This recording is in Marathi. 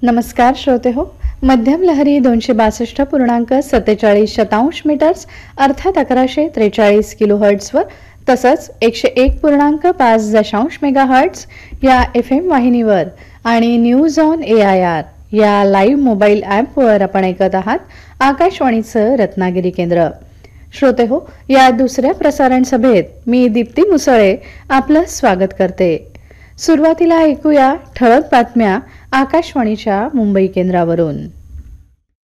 नमस्कार श्रोते हो, मध्यम लहरी 262.47 मीटर्स अर्थात 1143 किलोहर्ट्झवर तसंच 101.5 मेगाहर्ट्झ या FM वाहिनीवर आणि न्यूज ऑन AIR या लाईव्ह मोबाईल ॲपवर आपण ऐकत आहात आकाशवाणीचं रत्नागिरी केंद्र. श्रोते हो, या दुसऱ्या प्रसारण सभेत मी दीप्ती मुसळे आपलं स्वागत करते. सुरुवातीला ऐकूया ठळक बातम्या आकाशवाणीच्या मुंबई केंद्रावरून.